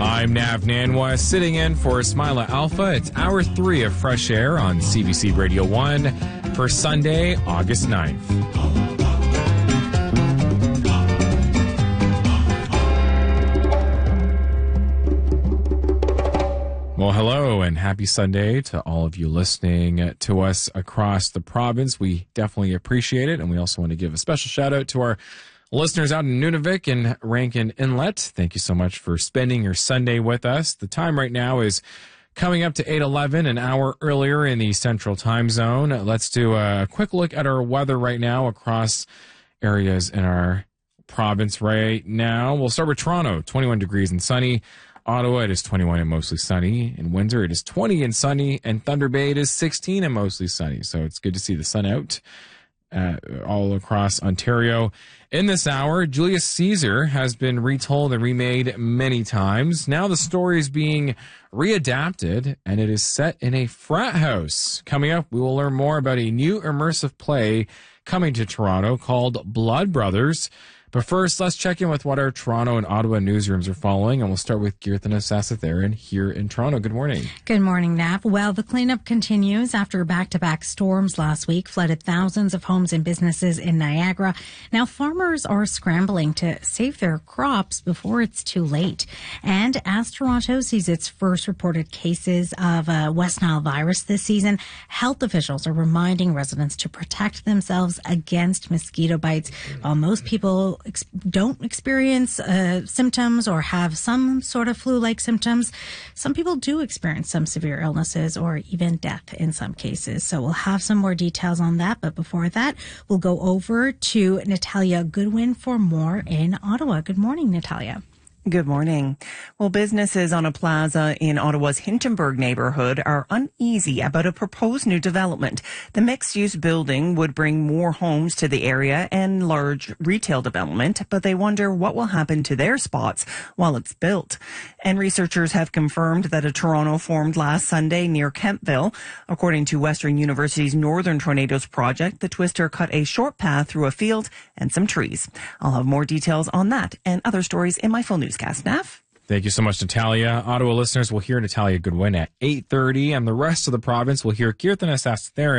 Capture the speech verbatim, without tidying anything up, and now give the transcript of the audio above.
I'm Nav Nanwa, sitting in for Smilah Alpha. It's hour three of Fresh Air on C B C Radio one for Sunday, August ninth. Well, hello and happy Sunday to all of you listening to us across the province. We definitely appreciate it, and we also want to give a special shout out to our listeners out in Nunavik and Rankin Inlet. Thank you so much for spending your Sunday with us. The time right now is coming up to eight eleven, an hour earlier in the Central Time Zone. Let's do a quick look at our weather right now across areas in our province right now. We'll start with Toronto, twenty-one degrees and sunny. Ottawa, it is twenty-one and mostly sunny. In Windsor, it is twenty and sunny. And Thunder Bay, it is sixteen and mostly sunny. So it's good to see the sun out uh, all across Ontario. In this hour, Julius Caesar has been retold and remade many times. Now the story is being readapted, and it is set in a frat house. Coming up, we will learn more about a new immersive play coming to Toronto called Blood Brothers. But first, let's check in with what our Toronto and Ottawa newsrooms are following, and we'll start with Geerthana Sasatharan here in Toronto. Good morning. Good morning, Nav. Well, the cleanup continues after back-to-back storms last week flooded thousands of homes and businesses in Niagara. Now, farmers are scrambling to save their crops before it's too late. And as Toronto sees its first reported cases of uh, West Nile virus this season, health officials are reminding residents to protect themselves against mosquito bites. While most people Ex- don't experience uh, symptoms or have some sort of flu-like symptoms, some people do experience some severe illnesses or even death in some cases. So we'll have some more details on that. But before that, we'll go over to Natalia Goodwin for more in Ottawa. Good morning, Natalia. Good morning. Well, businesses on a plaza in Ottawa's Hintonburg neighborhood are uneasy about a proposed new development. The mixed-use building would bring more homes to the area and large retail development, but they wonder what will happen to their spots while it's built. And researchers have confirmed that a tornado formed last Sunday near Kemptville. According to Western University's Northern Tornadoes Project, the twister cut a short path through a field and some trees. I'll have more details on that and other stories in my full news. Newscast, Nav. Thank you so much, Natalia. Ottawa listeners will hear Natalia Goodwin at eight thirty, and the rest of the province will hear Geerthana Sasatharan